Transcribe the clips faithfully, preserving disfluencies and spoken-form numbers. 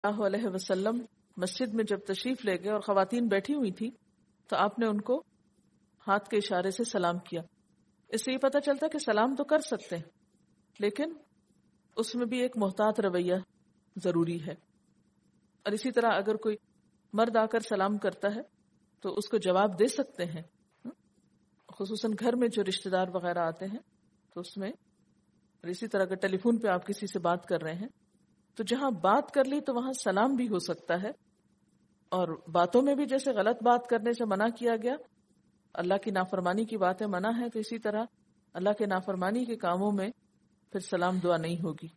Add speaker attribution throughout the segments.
Speaker 1: اللہ علیہ وسلم مسجد میں جب تشریف لے گئے اور خواتین بیٹھی ہوئی تھی تو آپ نے ان کو ہاتھ کے اشارے سے سلام کیا. اس سے یہ پتہ چلتا کہ سلام تو کر سکتے ہیں لیکن اس میں بھی ایک محتاط رویہ ضروری ہے. اور اسی طرح اگر کوئی مرد آ کر سلام کرتا ہے تو اس کو جواب دے سکتے ہیں، خصوصاً گھر میں جو رشتہ دار وغیرہ آتے ہیں تو اس میں. اور اسی طرح اگر ٹیلی فون پہ آپ کسی سے بات کر رہے ہیں تو جہاں بات کر لی تو وہاں سلام بھی ہو سکتا ہے. اور باتوں میں بھی جیسے غلط بات کرنے سے منع کیا گیا، اللہ کی نافرمانی کی باتیں منع ہے، تو اسی طرح اللہ کے نافرمانی کے کاموں میں پھر سلام دعا نہیں ہوگی.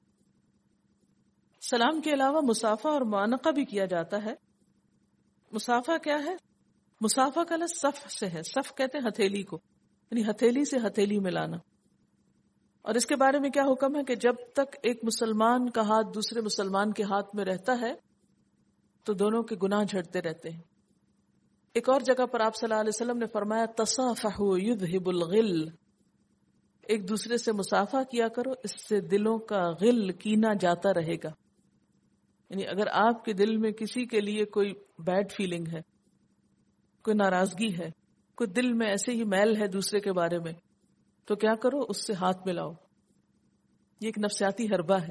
Speaker 1: سلام کے علاوہ مصافحہ اور معانقہ بھی کیا جاتا ہے. مصافحہ کیا ہے؟ مصافحہ کا لفظ صف سے ہے. صف کہتے ہیں ہتھیلی کو، یعنی ہتھیلی سے ہتھیلی ملانا. اور اس کے بارے میں کیا حکم ہے کہ جب تک ایک مسلمان کا ہاتھ دوسرے مسلمان کے ہاتھ میں رہتا ہے تو دونوں کے گناہ جھڑتے رہتے ہیں. ایک اور جگہ پر آپ صلی اللہ علیہ وسلم نے فرمایا تصافحوا یذھب الغل، ایک دوسرے سے مصافحہ کیا کرو، اس سے دلوں کا غل کینہ جاتا رہے گا. یعنی اگر آپ کے دل میں کسی کے لیے کوئی بیڈ فیلنگ ہے، کوئی ناراضگی ہے، کوئی دل میں ایسے ہی میل ہے دوسرے کے بارے میں، تو کیا کرو، اس سے ہاتھ ملاؤ. یہ ایک نفسیاتی حربہ ہے.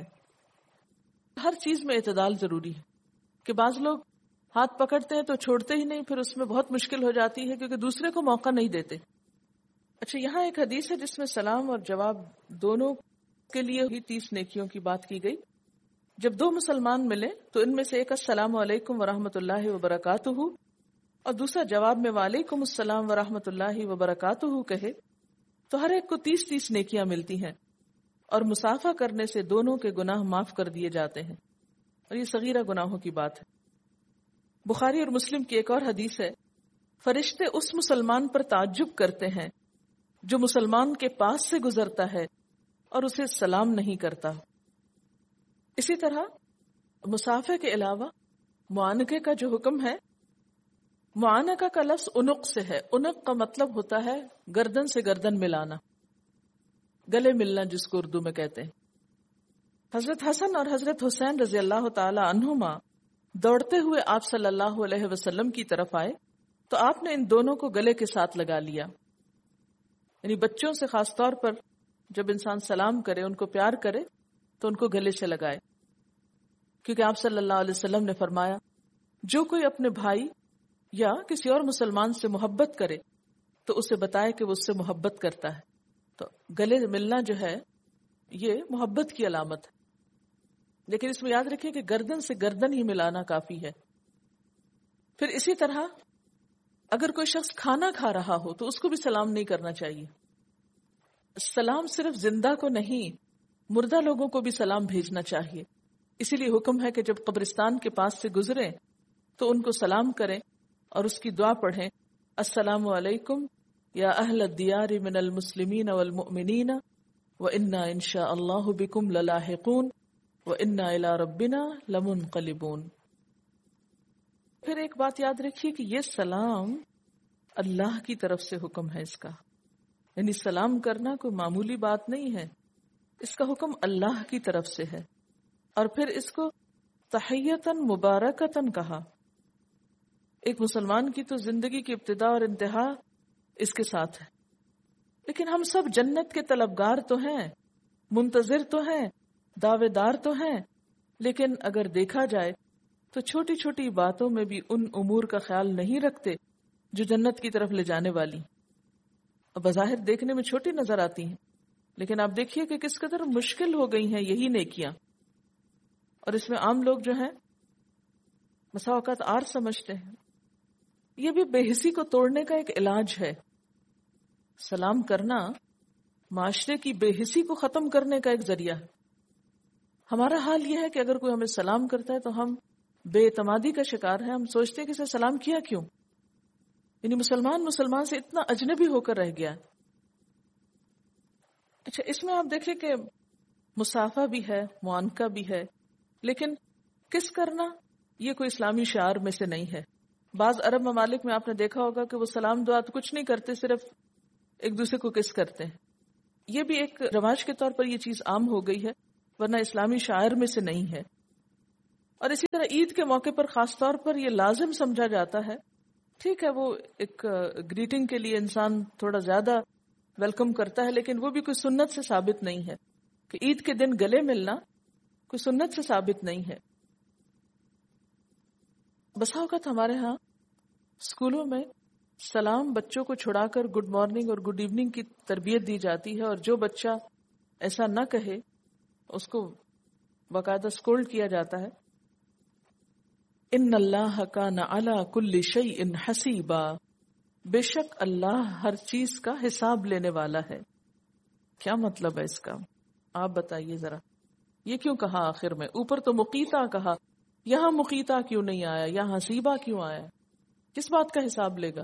Speaker 1: ہر چیز میں اعتدال ضروری ہے کہ بعض لوگ ہاتھ پکڑتے ہیں تو چھوڑتے ہی نہیں، پھر اس میں بہت مشکل ہو جاتی ہے کیونکہ دوسرے کو موقع نہیں دیتے. اچھا، یہاں ایک حدیث ہے جس میں سلام اور جواب دونوں کے لیے ہی تیس نیکیوں کی بات کی گئی. جب دو مسلمان ملے تو ان میں سے ایک السلام علیکم ورحمۃ اللہ وبرکاتہ اور دوسرا جواب میں وعلیکم السلام ورحمۃ اللہ وبرکاتہ کہے تو ہر ایک کو تیس تیس نیکیاں ملتی ہیں اور مصافحہ کرنے سے دونوں کے گناہ معاف کر دیے جاتے ہیں. اور یہ صغیرہ گناہوں کی بات ہے. بخاری اور مسلم کی ایک اور حدیث ہے، فرشتے اس مسلمان پر تعجب کرتے ہیں جو مسلمان کے پاس سے گزرتا ہے اور اسے سلام نہیں کرتا. اسی طرح مصافحہ کے علاوہ معانقے کا جو حکم ہے، معانقہ کا لفظ انق سے ہے. انق کا مطلب ہوتا ہے گردن سے گردن ملانا، گلے ملنا جس کو اردو میں کہتے ہیں. حضرت حسن اور حضرت حسین رضی اللہ تعالی عنہما دوڑتے ہوئے آپ صلی اللہ علیہ وسلم کی طرف آئے تو آپ نے ان دونوں کو گلے کے ساتھ لگا لیا. یعنی بچوں سے خاص طور پر جب انسان سلام کرے، ان کو پیار کرے تو ان کو گلے سے لگائے، کیونکہ آپ صلی اللہ علیہ وسلم نے فرمایا جو کوئی اپنے بھائی یا کسی اور مسلمان سے محبت کرے تو اسے بتائے کہ وہ اس سے محبت کرتا ہے. تو گلے ملنا جو ہے یہ محبت کی علامت ہے، لیکن اس میں یاد رکھیں کہ گردن سے گردن ہی ملانا کافی ہے. پھر اسی طرح اگر کوئی شخص کھانا کھا رہا ہو تو اس کو بھی سلام نہیں کرنا چاہیے. سلام صرف زندہ کو نہیں، مردہ لوگوں کو بھی سلام بھیجنا چاہیے. اسی لیے حکم ہے کہ جب قبرستان کے پاس سے گزریں تو ان کو سلام کریں اور اس کی دعا پڑھیں، السلام علیکم یا اہل الدیار من المسلمین والمؤمنین وإنا ان شاء اللہ بکم للاحقون وإنا الی ربنا لمنقلبون. پھر ایک بات یاد رکھیے کہ یہ سلام اللہ کی طرف سے حکم ہے. اس کا یعنی سلام کرنا کوئی معمولی بات نہیں ہے، اس کا حکم اللہ کی طرف سے ہے. اور پھر اس کو تحیتاً مبارکتاً کہا. ایک مسلمان کی تو زندگی کی ابتدا اور انتہا اس کے ساتھ ہے. لیکن ہم سب جنت کے طلبگار تو ہیں، منتظر تو ہیں، دعوے دار تو ہیں، لیکن اگر دیکھا جائے تو چھوٹی چھوٹی باتوں میں بھی ان امور کا خیال نہیں رکھتے جو جنت کی طرف لے جانے والی. بظاہر دیکھنے میں چھوٹی نظر آتی ہیں، لیکن آپ دیکھیے کہ کس قدر مشکل ہو گئی ہیں یہی نیکیاں. اور اس میں عام لوگ جو ہیں بسا اوقات آر سمجھتے ہیں. یہ بھی بے حسی کو توڑنے کا ایک علاج ہے. سلام کرنا معاشرے کی بے حسی کو ختم کرنے کا ایک ذریعہ ہے. ہمارا حال یہ ہے کہ اگر کوئی ہمیں سلام کرتا ہے تو ہم بے اعتمادی کا شکار ہیں. ہم سوچتے ہیں کہ اسے سلام کیا کیوں، یعنی مسلمان مسلمان سے اتنا اجنبی ہو کر رہ گیا. اچھا، اس میں آپ دیکھیں کہ مصافحہ بھی ہے، معانقہ بھی ہے، لیکن کس کرنا یہ کوئی اسلامی شعار میں سے نہیں ہے. بعض عرب ممالک میں آپ نے دیکھا ہوگا کہ وہ سلام دعا تو کچھ نہیں کرتے، صرف ایک دوسرے کو کس کرتے ہیں. یہ بھی ایک رواج کے طور پر یہ چیز عام ہو گئی ہے، ورنہ اسلامی شاعر میں سے نہیں ہے. اور اسی طرح عید کے موقع پر خاص طور پر یہ لازم سمجھا جاتا ہے. ٹھیک ہے وہ ایک گریٹنگ کے لیے انسان تھوڑا زیادہ ویلکم کرتا ہے، لیکن وہ بھی کوئی سنت سے ثابت نہیں ہے کہ عید کے دن گلے ملنا کوئی سنت سے ثابت نہیں ہے. بسا اوقات ہمارے ہاں اسکولوں میں سلام بچوں کو چھڑا کر گڈ مارننگ اور گڈ ایوننگ کی تربیت دی جاتی ہے، اور جو بچہ ایسا نہ کہے اس کو باقاعدہ سکولڈ کیا جاتا ہے. ان اللہ کان علی کل شیء حسیبا، بے شک اللہ ہر چیز کا حساب لینے والا ہے. کیا مطلب ہے اس کا؟ آپ بتائیے ذرا. یہ کیوں کہا آخر میں؟ اوپر تو مقیتا کہا، یہاں مقیتا کیوں نہیں آیا؟ یہاں حسیبا کیوں آیا؟ کس بات کا حساب لے گا؟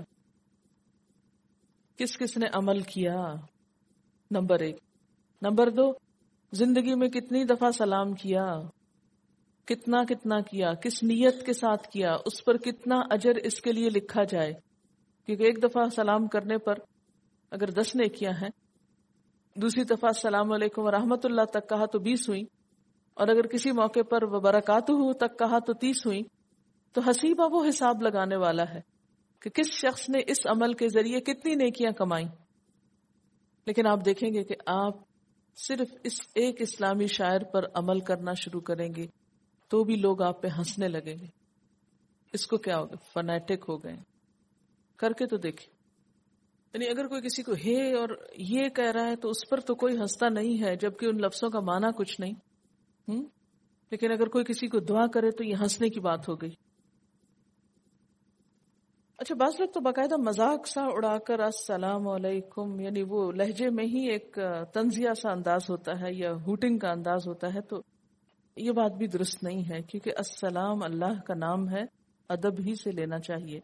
Speaker 1: کس کس نے عمل کیا؟ نمبر ایک. نمبر دو، زندگی میں کتنی دفعہ سلام کیا، کتنا کتنا کیا، کس نیت کے ساتھ کیا، اس پر کتنا اجر اس کے لیے لکھا جائے. کیونکہ ایک دفعہ سلام کرنے پر اگر دس نیکیاں ہیں، دوسری دفعہ السلام علیکم ورحمۃ اللہ تک کہا تو بیس ہوئی، اور اگر کسی موقع پر وبرکاتہ تک کہا تو تیس ہوئی. تو حسیبہ وہ حساب لگانے والا ہے کہ کس شخص نے اس عمل کے ذریعے کتنی نیکیاں کمائیں. لیکن آپ دیکھیں گے کہ آپ صرف اس ایک اسلامی شاعر پر عمل کرنا شروع کریں گے تو بھی لوگ آپ پہ ہنسنے لگیں گے. اس کو کیا ہوگا؟ فنیٹک ہو گئے. کر کے تو دیکھیں. یعنی اگر کوئی کسی کو ہے اور یہ کہہ رہا ہے تو اس پر تو کوئی ہنستا نہیں ہے، جبکہ ان لفظوں کا معنی کچھ نہیں. ہم؟ لیکن اگر کوئی کسی کو دعا کرے تو یہ ہنسنے کی بات ہو گئی. اچھا، بعض لوگ تو باقاعدہ مذاق سا اڑا کر السلام علیکم، یعنی وہ لہجے میں ہی ایک طنزیہ سا انداز ہوتا ہے یا ہوٹنگ کا انداز ہوتا ہے. تو یہ بات بھی درست نہیں ہے، کیونکہ السلام اللہ کا نام ہے، ادب ہی سے لینا چاہیے.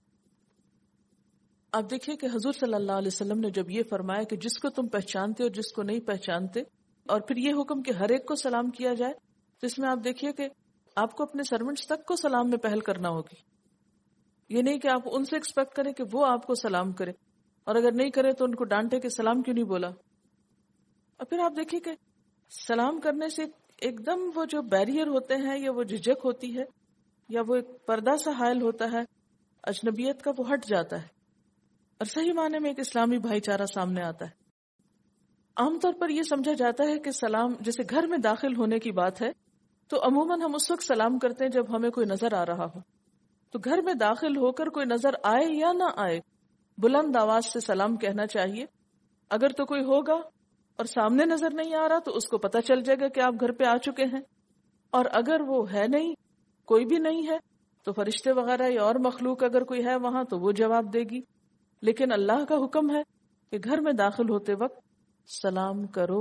Speaker 1: آپ دیکھیے کہ حضور صلی اللہ علیہ وسلم نے جب یہ فرمایا کہ جس کو تم پہچانتے اور جس کو نہیں پہچانتے، اور پھر یہ حکم کہ ہر ایک کو سلام کیا جائے، تو اس میں آپ دیکھیے کہ آپ کو اپنے سرونٹس تک کو سلام میں پہل کرنا ہوگی. یہ نہیں کہ آپ ان سے ایکسپیکٹ کریں کہ وہ آپ کو سلام کرے، اور اگر نہیں کرے تو ان کو ڈانٹے کہ سلام کیوں نہیں بولا. اور پھر آپ دیکھیے کہ سلام کرنے سے ایک دم وہ جو بیریئر ہوتے ہیں یا وہ جھجک ہوتی ہے یا وہ ایک پردہ سا حائل ہوتا ہے اجنبیت کا، وہ ہٹ جاتا ہے اور صحیح معنی میں ایک اسلامی بھائی چارہ سامنے آتا ہے. عام طور پر یہ سمجھا جاتا ہے کہ سلام جیسے گھر میں داخل ہونے کی بات ہے تو عموماً ہم اس وقت سلام کرتے ہیں جب ہمیں کوئی نظر آ رہا ہو. تو گھر میں داخل ہو کر کوئی نظر آئے یا نہ آئے، بلند آواز سے سلام کہنا چاہیے. اگر تو کوئی ہوگا اور سامنے نظر نہیں آ رہا تو اس کو پتہ چل جائے گا کہ آپ گھر پہ آ چکے ہیں، اور اگر وہ ہے نہیں، کوئی بھی نہیں ہے، تو فرشتے وغیرہ یا اور مخلوق اگر کوئی ہے وہاں تو وہ جواب دے گی. لیکن اللہ کا حکم ہے کہ گھر میں داخل ہوتے وقت سلام کرو.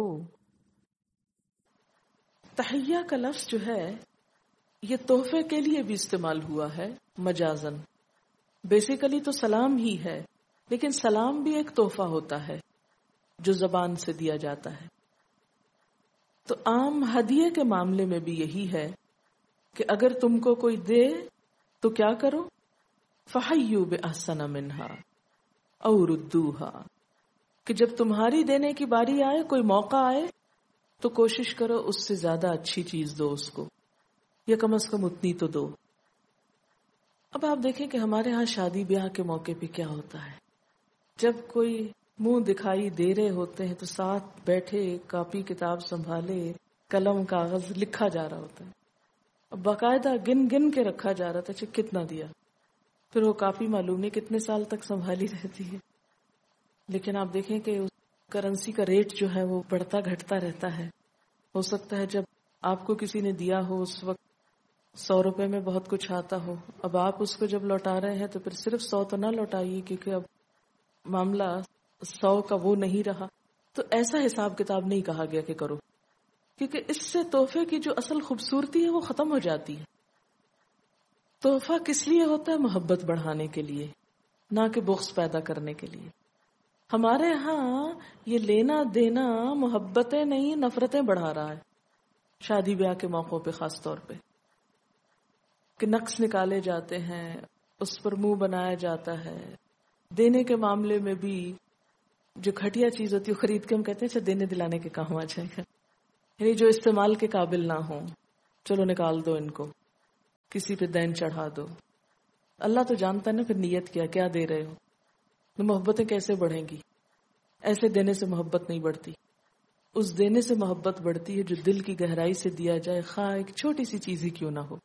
Speaker 1: تحیہ کا لفظ جو ہے یہ تحفے کے لیے بھی استعمال ہوا ہے مجازن. بیسیکلی تو سلام ہی ہے، لیکن سلام بھی ایک تحفہ ہوتا ہے جو زبان سے دیا جاتا ہے. تو عام ہدیے کے معاملے میں بھی یہی ہے کہ اگر تم کو کوئی دے تو کیا کرو؟ فحیوا بأحسن منہا او ردوہا، کہ جب تمہاری دینے کی باری آئے، کوئی موقع آئے، تو کوشش کرو اس سے زیادہ اچھی چیز دو اس کو، یا کم از کم اتنی تو دو. اب آپ دیکھیں کہ ہمارے ہاں شادی بیاہ کے موقع پہ کیا ہوتا ہے. جب کوئی منہ دکھائی دے رہے ہوتے ہیں تو ساتھ بیٹھے کاپی کتاب سنبھالے قلم کاغذ لکھا جا رہا ہوتا ہے. اب باقاعدہ گن گن کے رکھا جا رہا تھا اچھا کتنا دیا، پھر وہ کافی معلوم نہیں کتنے سال تک سنبھالی رہتی ہے. لیکن آپ دیکھیں کہ کرنسی کا ریٹ جو ہے وہ بڑھتا گھٹتا رہتا ہے. ہو سکتا ہے جب آپ کو کسی نے دیا ہو اس وقت سو روپے میں بہت کچھ آتا ہو، اب آپ اس کو جب لوٹا رہے ہیں تو پھر صرف سو تو نہ لوٹائیے، کیونکہ اب معاملہ سو کا وہ نہیں رہا. تو ایسا حساب کتاب نہیں کہا گیا کہ کرو، کیونکہ اس سے تحفے کی جو اصل خوبصورتی ہے وہ ختم ہو جاتی ہے. تحفہ کس لیے ہوتا ہے؟ محبت بڑھانے کے لیے، نہ کہ بغض پیدا کرنے کے لیے. ہمارے ہاں یہ لینا دینا محبتیں نہیں نفرتیں بڑھا رہا ہے. شادی بیاہ کے موقعوں پہ خاص طور پہ کہ نقص نکالے جاتے ہیں، اس پر منہ بنایا جاتا ہے. دینے کے معاملے میں بھی جو گھٹیا چیز ہوتی ہے خرید کے ہم کہتے ہیں اچھا دینے دلانے کے کام آ جائے گا، یعنی جو استعمال کے قابل نہ ہو چلو نکال دو ان کو. کسی پہ دین چڑھا دو. اللہ تو جانتا ہے نا پھر نیت کیا کیا دے رہے ہو. تو محبتیں کیسے بڑھیں گی؟ ایسے دینے سے محبت نہیں بڑھتی. اس دینے سے محبت بڑھتی ہے جو دل کی گہرائی سے دیا جائے، خواہ ایک چھوٹی سی چیز ہی کیوں نہ ہو.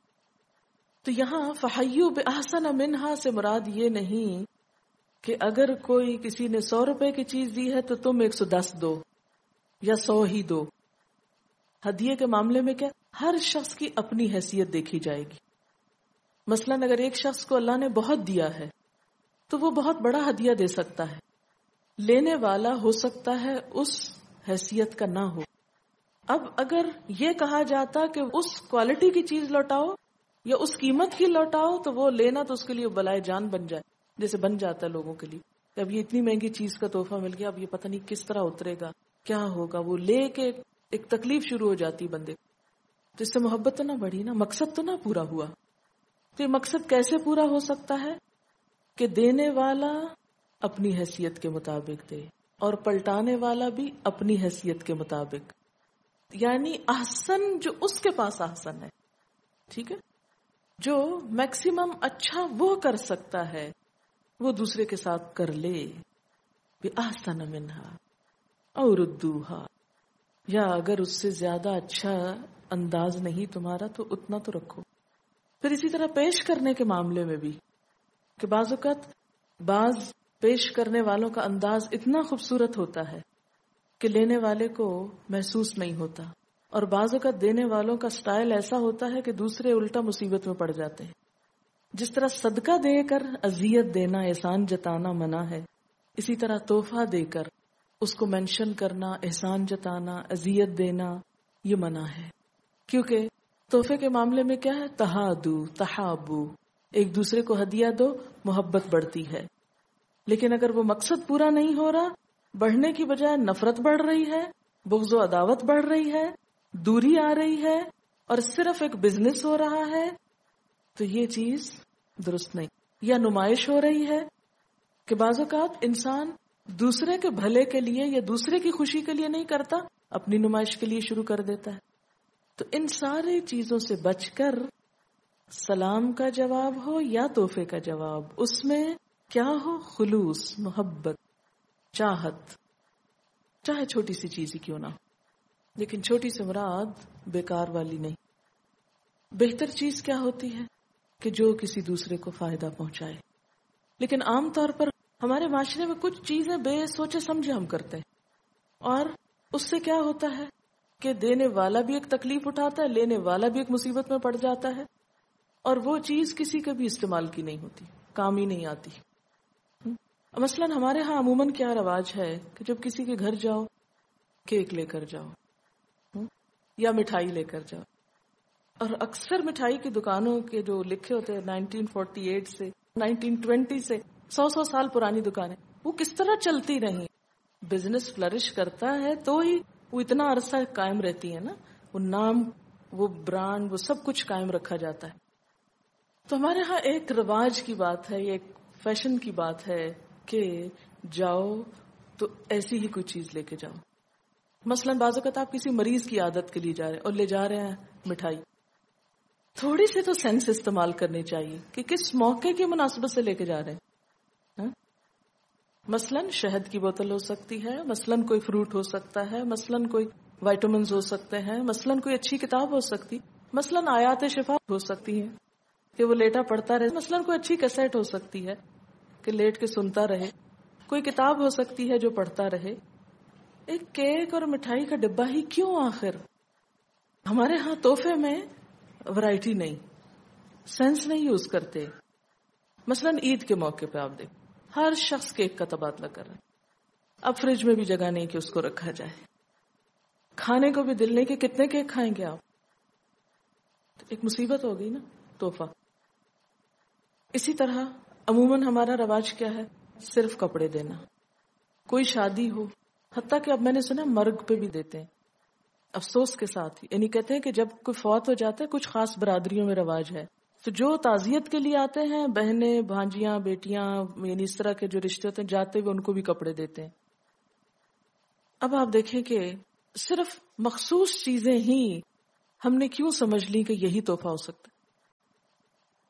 Speaker 1: تو یہاں فحیوا بأحسن منہا سے مراد یہ نہیں کہ اگر کوئی کسی نے سو روپے کی چیز دی ہے تو تم ایک سو دس دو یا سو ہی دو. ہدیے کے معاملے میں کیا ہر شخص کی اپنی حیثیت دیکھی جائے گی. مثلا اگر ایک شخص کو اللہ نے بہت دیا ہے تو وہ بہت بڑا ہدیہ دے سکتا ہے، لینے والا ہو سکتا ہے اس حیثیت کا نہ ہو. اب اگر یہ کہا جاتا کہ اس کوالٹی کی چیز لوٹاؤ یا اس قیمت کی لوٹاؤ تو وہ لینا تو اس کے لیے بلائے جان بن جائے، جیسے بن جاتا ہے لوگوں کے لیے کہ اب یہ اتنی مہنگی چیز کا تحفہ مل گیا، اب یہ پتہ نہیں کس طرح اترے گا، کیا ہوگا. وہ لے کے ایک تکلیف شروع ہو جاتی بندے. تو اس سے محبت تو نہ بڑھی نا، مقصد تو نہ پورا ہوا. تو یہ مقصد کیسے پورا ہو سکتا ہے کہ دینے والا اپنی حیثیت کے مطابق دے اور پلٹانے والا بھی اپنی حیثیت کے مطابق، یعنی احسن جو اس کے پاس احسن ہے. ٹھیک ہے، جو میکسیمم اچھا وہ کر سکتا ہے وہ دوسرے کے ساتھ کر لے. بِأَحْسَنَ مِنْهَا أَوْ رُدُّوهَا، یا اگر اس سے زیادہ اچھا انداز نہیں تمہارا تو اتنا تو رکھو. پھر اسی طرح پیش کرنے کے معاملے میں بھی کہ بعض اوقات بعض پیش کرنے والوں کا انداز اتنا خوبصورت ہوتا ہے کہ لینے والے کو محسوس نہیں ہوتا، اور بعض اوقات دینے والوں کا سٹائل ایسا ہوتا ہے کہ دوسرے الٹا مصیبت میں پڑ جاتے ہیں. جس طرح صدقہ دے کر اذیت دینا، احسان جتانا منع ہے، اسی طرح تحفہ دے کر اس کو مینشن کرنا، احسان جتانا، اذیت دینا یہ منع ہے. کیونکہ تحفے کے معاملے میں کیا ہے؟ تہادو تحابو، ایک دوسرے کو ہدیہ دو، محبت بڑھتی ہے. لیکن اگر وہ مقصد پورا نہیں ہو رہا، بڑھنے کی بجائے نفرت بڑھ رہی ہے، بغض و عداوت بڑھ رہی ہے، دوری آ رہی ہے، اور صرف ایک بزنس ہو رہا ہے، تو یہ چیز درست نہیں. یا نمائش ہو رہی ہے کہ بعض اوقات انسان دوسرے کے بھلے کے لیے یا دوسرے کی خوشی کے لیے نہیں کرتا، اپنی نمائش کے لیے شروع کر دیتا ہے. تو ان ساری چیزوں سے بچ کر سلام کا جواب ہو یا تحفے کا جواب، اس میں کیا ہو؟ خلوص، محبت، چاہت، چاہے چھوٹی سی چیز ہی کیوں نہ ہو. لیکن چھوٹی سے مراد بیکار والی نہیں. بہتر چیز کیا ہوتی ہے کہ جو کسی دوسرے کو فائدہ پہنچائے. لیکن عام طور پر ہمارے معاشرے میں کچھ چیزیں بے سوچے سمجھے ہم کرتے ہیں، اور اس سے کیا ہوتا ہے کہ دینے والا بھی ایک تکلیف اٹھاتا ہے، لینے والا بھی ایک مصیبت میں پڑ جاتا ہے، اور وہ چیز کسی کے بھی استعمال کی نہیں ہوتی، کام ہی نہیں آتی. مثلا ہمارے ہاں عموماً کیا رواج ہے کہ جب کسی کے گھر جاؤ کیک لے کر جاؤ یا مٹھائی لے کر جاؤ. اور اکثر مٹھائی کی دکانوں کے جو لکھے ہوتے ہیں نائنٹین فورٹی ایٹ سے نائنٹین ٹوینٹی سے سو سو سال پرانی دکانیں، وہ کس طرح چلتی رہیں. بزنس فلرش کرتا ہے تو ہی وہ اتنا عرصہ قائم رہتی ہے نا، وہ نام، وہ برانڈ، وہ سب کچھ قائم رکھا جاتا ہے. تو ہمارے ہاں ایک رواج کی بات ہے، یہ ایک فیشن کی بات ہے کہ جاؤ تو ایسی ہی کوئی چیز لے کے جاؤ. مثلا بعض اوقات آپ کسی مریض کی عادت کے لیے جا رہے ہیں اور لے جا رہے ہیں مٹھائی. تھوڑی سی تو سینس استعمال کرنی چاہیے کہ کس موقع کی مناسبت سے لے کے جا رہے ہیں. ہاں؟ مثلاً شہد کی بوتل ہو سکتی ہے، مثلاً کوئی فروٹ ہو سکتا ہے، مثلاً کوئی وائٹامنز ہو سکتے ہیں، مثلاً کوئی اچھی کتاب ہو سکتی، مثلاً آیات شفا ہو سکتی ہیں کہ وہ لیٹا پڑھتا رہے، مثلاً کوئی اچھی کیسٹ ہو سکتی ہے کہ لیٹ کے سنتا رہے، کوئی کتاب ہو سکتی ہے جو پڑھتا رہے. ایک کیک اور مٹھائی کا ڈبہ ہی کیوں آخر؟ ہمارے ہاں تحفے میں ورائٹی نہیں، سینس نہیں یوز کرتے. مثلاً عید کے موقع پہ آپ دیکھ ہر شخص کیک کا تبادلہ کر رہا ہے. اب فریج میں بھی جگہ نہیں کہ اس کو رکھا جائے، کھانے کو بھی دل نہیں کہ کتنے کیک کھائیں گے آپ. ایک مصیبت ہو گئی نا تحفہ. اسی طرح عموماً ہمارا رواج کیا ہے؟ صرف کپڑے دینا. کوئی شادی ہو، حتیٰ کہ اب میں نے سنا مرگ پہ بھی دیتے ہیں، افسوس کے ساتھ ہی. یعنی کہتے ہیں کہ جب کوئی فوت ہو جاتا ہے، کچھ خاص برادریوں میں رواج ہے، تو جو تعزیت کے لیے آتے ہیں، بہنیں، بھانجیاں، بیٹیاں، یعنی اس طرح کے جو رشتے ہوتے ہیں، جاتے ہوئے ان کو بھی کپڑے دیتے ہیں. اب آپ دیکھیں کہ صرف مخصوص چیزیں ہی ہم نے کیوں سمجھ لی کہ یہی تحفہ ہو سکتا ہے.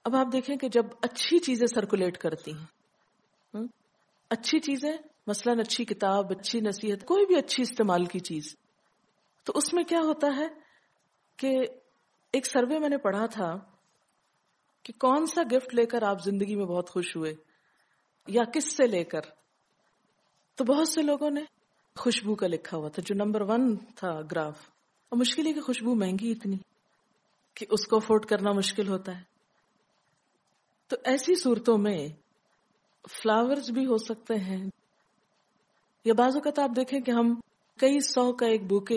Speaker 1: اب آپ دیکھیں کہ جب اچھی چیزیں سرکولیٹ کرتی ہیں، اچھی چیزیں مثلاً اچھی کتاب، اچھی نصیحت، کوئی بھی اچھی استعمال کی چیز، تو اس میں کیا ہوتا ہے کہ ایک سروے میں نے پڑھا تھا کہ کون سا گفٹ لے کر آپ زندگی میں بہت خوش ہوئے یا کس سے لے کر، تو بہت سے لوگوں نے خوشبو کا لکھا ہوا تھا جو نمبر ون تھا گراف. اور مشکل ہے کہ خوشبو مہنگی اتنی کہ اس کو افورڈ کرنا مشکل ہوتا ہے. تو ایسی صورتوں میں فلاورز بھی ہو سکتے ہیں، یا بعض اوقات آپ دیکھیں کہ ہم کئی سو کا ایک بوکے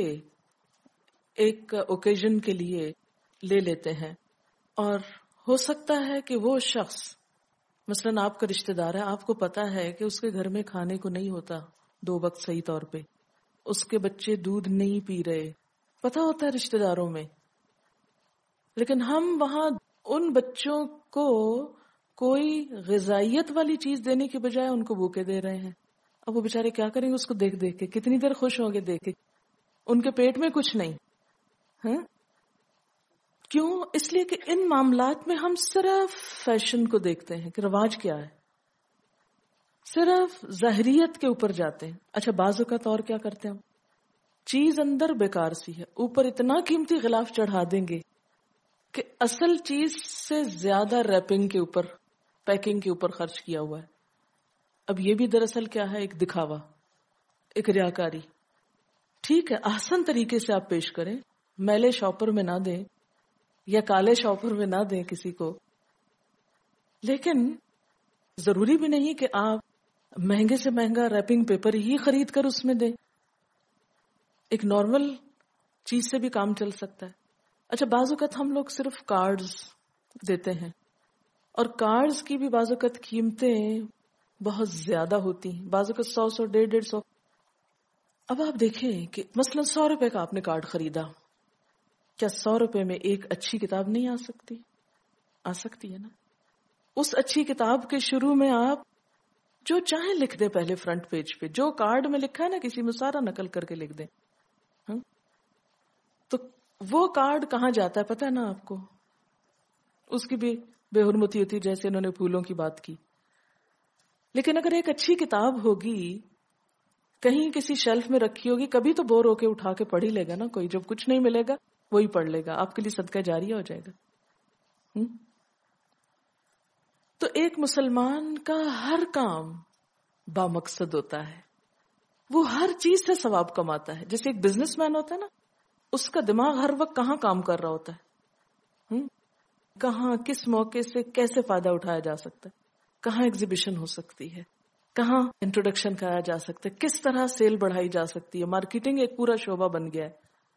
Speaker 1: ایک اوکیزن کے لیے لے لیتے ہیں، اور ہو سکتا ہے کہ وہ شخص مثلاً آپ کا رشتہ دار ہے، آپ کو پتا ہے کہ اس کے گھر میں کھانے کو نہیں ہوتا دو وقت صحیح طور پہ، اس کے بچے دودھ نہیں پی رہے، پتا ہوتا ہے رشتہ داروں میں، لیکن ہم وہاں ان بچوں کو کوئی غذائیت والی چیز دینے کے بجائے ان کو بوکے دے رہے ہیں. اب وہ بیچارے کیا کریں گے اس کو دیکھ دیکھ کے؟ کتنی دیر خوش ہوں گے دیکھ کے؟ ان کے پیٹ میں کچھ نہیں. ہاں کیوں؟ اس لیے کہ ان معاملات میں ہم صرف فیشن کو دیکھتے ہیں کہ رواج کیا ہے، صرف ظاہریت کے اوپر جاتے ہیں. اچھا بعض اوقات اور کیا کرتے ہیں ہم، چیز اندر بیکار سی ہے، اوپر اتنا قیمتی غلاف چڑھا دیں گے کہ اصل چیز سے زیادہ ریپنگ کے اوپر، پیکنگ کے اوپر خرچ کیا ہوا ہے. اب یہ بھی دراصل کیا ہے، ایک دکھاوا، ایک ریاکاری. ٹھیک ہے احسن طریقے سے آپ پیش کریں، میلے شاپر میں نہ دیں یا کالے شاپر میں نہ دیں کسی کو، لیکن ضروری بھی نہیں کہ آپ مہنگے سے مہنگا ریپنگ پیپر ہی خرید کر اس میں دیں. ایک نارمل چیز سے بھی کام چل سکتا ہے. اچھا بعض اوقات ہم لوگ صرف کارڈز دیتے ہیں، اور کارڈز کی بھی بعض اوقات قیمتیں بہت زیادہ ہوتی ہیں، بعض اوقات سو سو ڈیڑھ ڈیڑھ سو. اب آپ دیکھیں کہ مثلا سو روپے کا آپ نے کارڈ خریدا، کیا سو روپے میں ایک اچھی کتاب نہیں آ سکتی؟ آ سکتی ہے نا. اس اچھی کتاب کے شروع میں آپ جو چاہیں لکھ دیں، پہلے فرنٹ پیج پہ جو کارڈ میں لکھا ہے نا، کسی میں سارا نقل کر کے لکھ دیں. ہاں تو وہ کارڈ کہاں جاتا ہے پتہ ہے نا آپ کو؟ اس کی بھی بے حرمتی ہوتی، جیسے انہوں نے پھولوں کی بات کی. لیکن اگر ایک اچھی کتاب ہوگی، کہیں کسی شیلف میں رکھی ہوگی، کبھی تو بور ہو کے اٹھا کے پڑھ ہی لے گا نا کوئی. جب کچھ نہیں ملے گا وہی پڑھ لے گا، آپ کے لیے صدقہ جاریہ ہو جائے گا. ہم؟ تو ایک مسلمان کا ہر کام بامقصد ہوتا ہے، وہ ہر چیز سے ثواب کماتا ہے. جیسے ایک بزنس مین ہوتا ہے نا، اس کا دماغ ہر وقت کہاں کام کر رہا ہوتا ہے، ہم؟ کہاں کس موقع سے کیسے فائدہ اٹھایا جا سکتا ہے، کہاں ایگزیبیشن ہو سکتی ہے، کہاں انٹروڈکشن کرایا جا سکتا ہے، کس طرح سیل بڑھائی جا سکتی ہے. مارکیٹنگ ایک پورا شعبہ بن گیا ہے.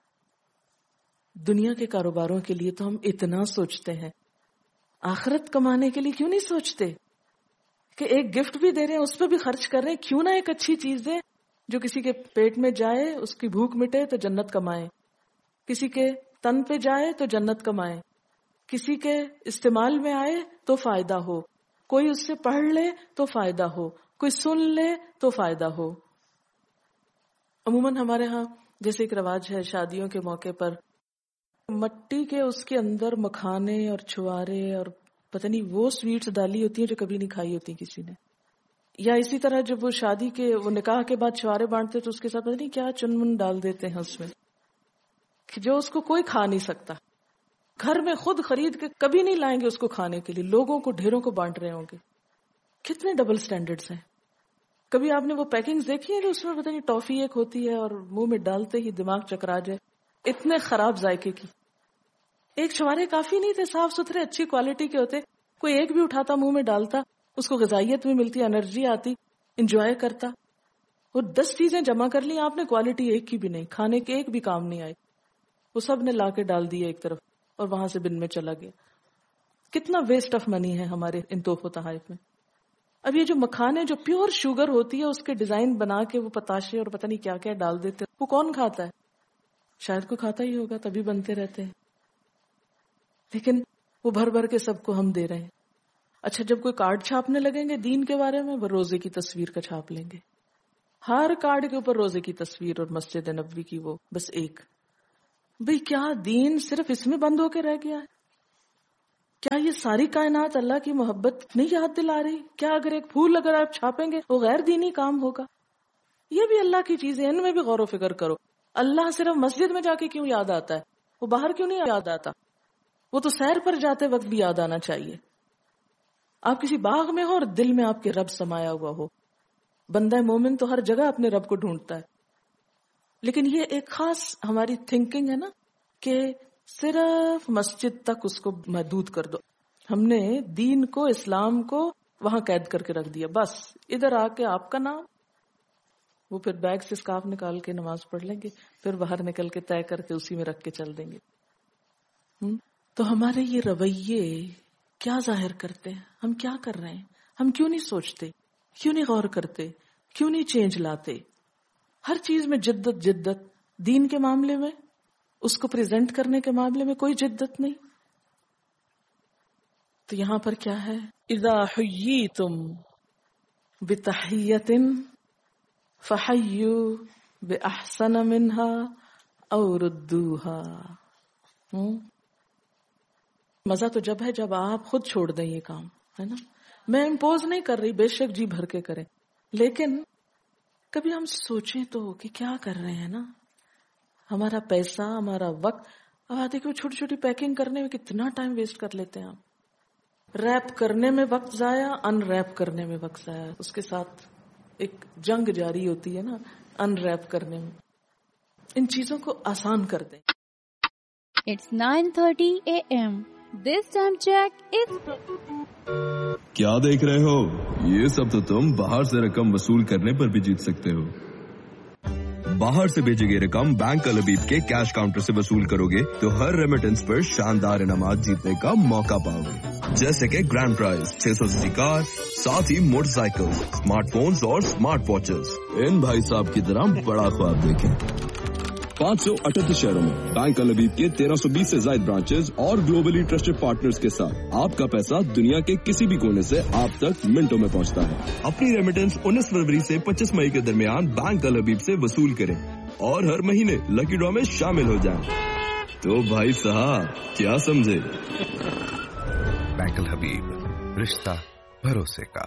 Speaker 1: دنیا کے کاروباروں کے لیے تو ہم اتنا سوچتے ہیں، آخرت کمانے کے لیے کیوں نہیں سوچتے کہ ایک گفٹ بھی دے رہے ہیں اس پہ بھی خرچ کر رہے ہیں؟ کیوں نہ ایک اچھی چیز دیں جو کسی کے پیٹ میں جائے، اس کی بھوک مٹے تو جنت کمائے، کسی کے تن پہ جائے تو جنت کمائے، کسی کے استعمال میں آئے تو فائدہ ہو، کوئی اس سے پڑھ لے تو فائدہ ہو، کوئی سن لے تو فائدہ ہو. عموماً ہمارے ہاں جیسے ایک رواج ہے، شادیوں کے موقع پر مٹی کے اس کے اندر مکھانے اور چھوارے اور پتہ نہیں وہ سویٹس ڈالی ہوتی ہیں جو کبھی نہیں کھائی ہوتی کسی نے. یا اسی طرح جب وہ شادی کے وہ نکاح کے بعد چھوارے بانٹتے تو اس کے ساتھ پتہ نہیں کیا چنمن ڈال دیتے ہیں اس میں، جو اس کو کوئی کھا نہیں سکتا. گھر میں خود خرید کے کبھی نہیں لائیں گے اس کو کھانے کے لیے، لوگوں کو ڈھیروں کو بانٹ رہے ہوں گے. کتنے ڈبل سٹینڈرڈز ہیں. کبھی آپ نے وہ پیکنگز دیکھی ہیں جو اس میں پتہ نہیں ٹافی ایک ہوتی ہے اور منہ میں ڈالتے ہی دماغ چکرا جائے، اتنے خراب ذائقے کی. ایک چھوارے کافی نہیں تھے، صاف ستھرے اچھی کوالٹی کے ہوتے، کوئی ایک بھی اٹھاتا منہ میں ڈالتا، اس کو غذائیت بھی ملتی، انرجی آتی، انجوائے کرتا. وہ دس چیزیں جمع کر لی آپ نے، کوالٹی ایک کی بھی نہیں، کھانے کے ایک بھی کام نہیں آئی، وہ سب نے لا کے ڈال دیا ایک طرف اور وہاں سے بن میں چلا گیا. کتنا ویسٹ آف منی ہے ہمارے ان تحف و تحائف میں. اب یہ جو مکھانے جو پیور شوگر ہوتی ہے اس کے ڈیزائن بنا کے وہ پتاشے اور پتہ نہیں کیا کیا ڈال دیتے، وہ کون کھاتا ہے؟ شاید کوئی کھاتا ہی ہوگا تبھی بنتے رہتے ہیں، لیکن وہ بھر بھر کے سب کو ہم دے رہے ہیں. اچھا جب کوئی کارڈ چھاپنے لگیں گے دین کے بارے میں، وہ روزے کی تصویر کا چھاپ لیں گے، ہر کارڈ کے اوپر روزے کی تصویر اور مسجد نبوی کی وہ بس ایک. بھئی کیا دین صرف اس میں بند ہو کے رہ گیا ہے؟ کیا یہ ساری کائنات اللہ کی محبت نہیں یاد دلا رہی؟ کیا اگر ایک پھول اگر آپ چھاپیں گے وہ غیر دینی کام ہوگا؟ یہ بھی اللہ کی چیزیں، ان میں بھی غور و فکر کرو. اللہ صرف مسجد میں جا کے کیوں یاد آتا ہے؟ وہ باہر کیوں نہیں یاد آتا؟ وہ تو سیر پر جاتے وقت بھی یاد آنا چاہیے. آپ کسی باغ میں ہو اور دل میں آپ کے رب سمایا ہوا ہو. بندہ مومن تو ہر جگہ اپنے رب کو ڈھونڈتا ہے، لیکن یہ ایک خاص ہماری تھنکنگ ہے نا کہ صرف مسجد تک اس کو محدود کر دو. ہم نے دین کو، اسلام کو وہاں قید کر کے رکھ دیا. بس ادھر آ کے آپ کا نام، وہ پھر بیگ سے اسکارف نکال کے نماز پڑھ لیں گے، پھر باہر نکل کے طے کر کے اسی میں رکھ کے چل دیں گے. تو ہمارے یہ رویے کیا ظاہر کرتے ہیں؟ ہم کیا کر رہے ہیں؟ ہم کیوں نہیں سوچتے؟ کیوں نہیں غور کرتے؟ کیوں نہیں چینج لاتے؟ ہر چیز میں جدت جدت، دین کے معاملے میں، اس کو پریزنٹ کرنے کے معاملے میں کوئی جدت نہیں. تو یہاں پر کیا ہے؟ اذا حییتم بتحیۃ فحیوا باحسن منها او ردوها. مزہ تو جب ہے جب آپ خود چھوڑ دیں یہ کام، ہے نا. میں امپوز نہیں کر رہی، بے شک جی بھر کے کریں، لیکن کبھی ہم سوچیں تو کہ کیا کر رہے ہیں نا. ہمارا پیسہ، ہمارا وقت، اب آتے کہ چھوٹی چھوٹی پیکنگ کرنے میں کتنا ٹائم ویسٹ کر لیتے ہیں ہم. ریپ کرنے میں وقت ضائع، ان ریپ کرنے میں وقت ضائع. اس کے ساتھ ایک جنگ جاری ہوتی ہے نا ان ریپ کرنے میں. ان چیزوں کو آسان کر دیں.
Speaker 2: It's nine thirty a m This time check is...
Speaker 3: کیا دیکھ رہے ہو؟ یہ سب تو تم باہر سے رقم وصول کرنے پر بھی جیت سکتے ہو. باہر سے بھیجی گئی رقم بینک الحبیب کے کیش کاؤنٹر سے وصول کرو گے تو ہر ریمیٹنس پر شاندار انعامات جیتنے کا موقع پاؤ گے، جیسے کہ گرینڈ پرائز چھ سو سی کار، ساتھ ہی موٹر سائیکل، اسمارٹ فونز اور اسمارٹ واچز. ان بھائی صاحب کی طرح بڑا خواب دیکھیں. پانچ سو اٹھتر شہروں میں بینک الحبیب کے تیرہ سو بیس سے زائد برانچز اور گلوبلی ٹرسٹڈ پارٹنرز کے ساتھ آپ کا پیسہ دنیا کے کسی بھی کونے سے آپ تک منٹوں میں پہنچتا ہے. اپنی ریمیٹنس انیس فروری سے پچیس مئی کے درمیان بینک الحبیب سے وصول کریں اور ہر مہینے لکی ڈرا میں شامل ہو جائیں. تو بھائی صاحب کیا سمجھے؟
Speaker 4: بینک الحبیب، رشتہ بھروسے کا.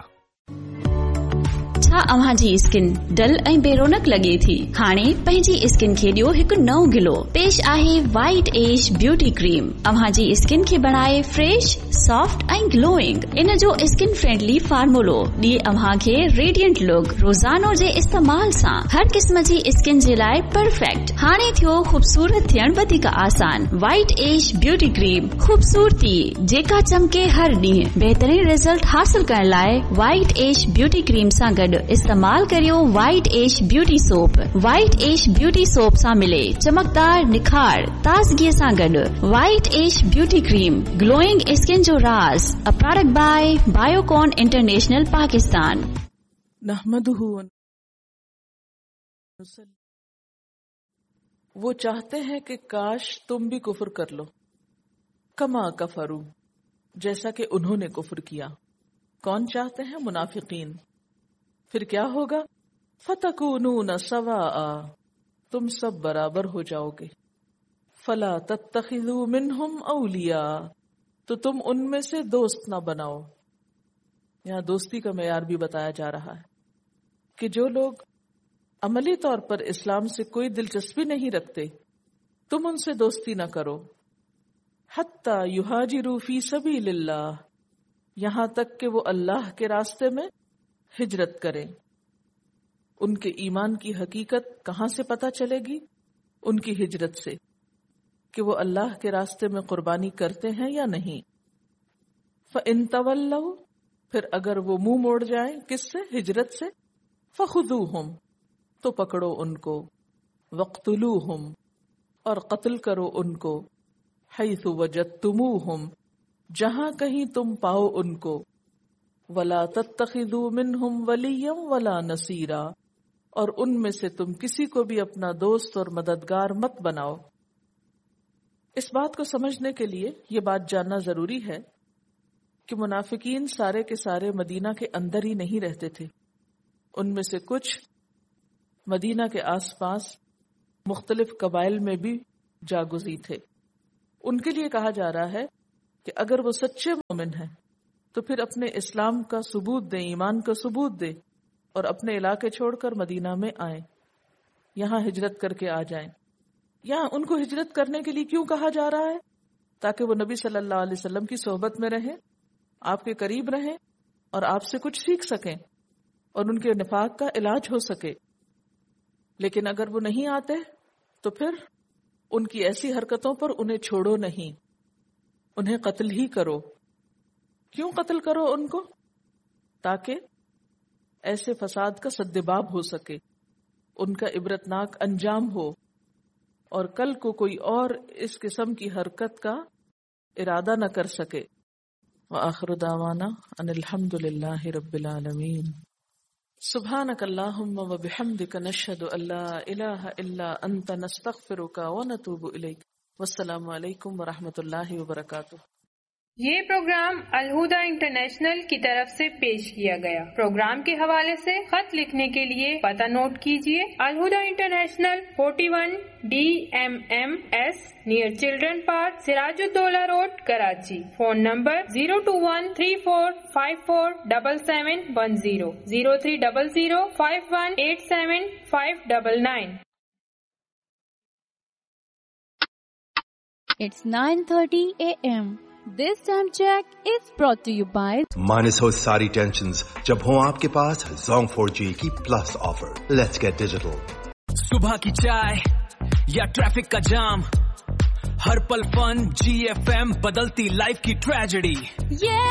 Speaker 2: छा अव्हां जी स्किन डल ऐं बेरोनक लॻे थी? हाणे पंहिंजी स्किन खे ॾियो हिकु नओं ग्लो. पेश आहे वाइट एज ब्यूटी क्रीम. अव्हां जी स्किन खे बणाए फ्रेश, सॉफ्ट ऐं ग्लोइंग. इन जो स्किन फ्रेंडली फार्मूलो ॾिए अव्हां खे रेडियंट लुक. रोज़ानो जे इस्तेमाल सां हर क़िस्म जी स्किन जे लाइ परफेक्ट. हाणे थियो ख़ूबसूरत थियण वधीक आसान. वाइट एज ब्यूटी क्रीम, ख़ूबसूरती जेका चमके हर ॾींहुं. बहितरीन रिज़ल्ट हासिल करण लाइ वाइट एज ब्यूटी क्रीम सां गॾु इस्तेमाल करियो white as beauty soap. White as beauty soap सां मिले चमकदार निखार ताज़गीअ सां गॾु. White as beauty cream, glowing skin जो राज. A product bye Biocon international Pakistan.
Speaker 1: नहमदुहु. वो चाहते हैं कि काश तुम भी कुफ्र कर लो, कमा कफरू, जैसा कि उन्होंने कुफ्र किया. कौन चाहते हैं? मुनाफिकीन. फिर क्या होगा? फतकूनून सवाआ, तुम सब बराबर हो जाओगे. फला तत्तखिदू मिनहुम औलिया, तो तुम उनमें से दोस्त ना बनाओ. यहाँ दोस्ती का मेयार भी बताया जा रहा है कि जो लोग अमली तौर पर इस्लाम से कोई दिलचस्पी नहीं रखते, तुम उनसे दोस्ती ना करो. हत्ता युहाजिरू फी सबीलिल्लाह, यहाँ तक कि वो अल्लाह के रास्ते में हिजरत करें. उनके ईमान की हकीकत कहाँ से पता चलेगी? उनकी हिजरत से, कि वो अल्लाह के रास्ते में कुर्बानी करते हैं या नहीं. फ़इन तवल्लव, फिर अगर वो मुंह मोड़ जाए किससे? हिजरत से. फ़ख़ुज़ूहुम, तो पकड़ो उनको. वक़्तुलूहुम, और कत्ल करो उनको. हैसु वजदतुमूहुम, जहां कहीं तुम पाओ उनको. वला तत्तखिदू मिनहुम वलिय्यम वला नसीरा, और उनमें से तुम किसी को भी अपना दोस्त और मददगार मत बनाओ. इस बात को समझने के लिए ये बात जानना जरूरी है कि मुनाफिकीन सारे के सारे मदीना के अंदर ही नहीं रहते थे. उनमें से कुछ मदीना के आसपास मुख्तलिफ कबाइल में भी जागुज़ी थे. उनके लिए कहा जा रहा है کہ اگر وہ سچے مومن ہیں تو پھر اپنے اسلام کا ثبوت دیں، ایمان کا ثبوت دیں، اور اپنے علاقے چھوڑ کر مدینہ میں آئیں، یہاں ہجرت کر کے آ جائیں. یہاں ان کو ہجرت کرنے کے لیے کیوں کہا جا رہا ہے؟ تاکہ وہ نبی صلی اللہ علیہ وسلم کی صحبت میں رہیں، آپ کے قریب رہیں اور آپ سے کچھ سیکھ سکیں اور ان کے نفاق کا علاج ہو سکے. لیکن اگر وہ نہیں آتے تو پھر ان کی ایسی حرکتوں پر انہیں چھوڑو نہیں، انہیں قتل ہی کرو. کیوں قتل کرو ان کو؟ تاکہ ایسے فساد کا سدباب ہو سکے، ان کا عبرتناک انجام ہو، اور کل کو کوئی اور اس قسم کی حرکت کا ارادہ نہ کر سکے. وآخر دعوانا ان الحمد للہ رب العالمین. سبحانک اللہم وبحمدک نشہد ان لا الہ الا انت نستغفرک ونتوب الیک. والسلام علیکم ورحمۃ اللہ وبرکاتہ.
Speaker 5: یہ پروگرام الہدیٰ انٹرنیشنل کی طرف سے پیش کیا گیا. پروگرام کے حوالے سے خط لکھنے کے لیے پتہ نوٹ کیجیے: ul Huda international forty one D M M S near children park, Siraj ud-Daula road, Karachi. Phone number zero to one three four five four double seven one zero zero three double zero five one eight seven five double nine.
Speaker 6: It's nine thirty a m This time check is brought to you by
Speaker 7: minus ہو ساری tensions جب ہوں آپ کے پاس Zong four جی کی plus offer. Let's get digital.
Speaker 8: صبح کی چائے یا ٹریفک کا جام، ہر پل فن. جی ایف ایم بدلتی لائف کی ٹریجڈی.
Speaker 6: Yeah